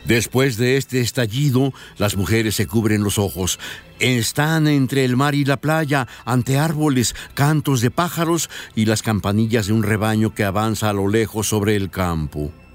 Después de este estallido, las mujeres se cubren los ojos. Están entre el mar y la playa, ante árboles, cantos de pájaros y las campanillas de un rebaño que avanza a lo lejos sobre el campo.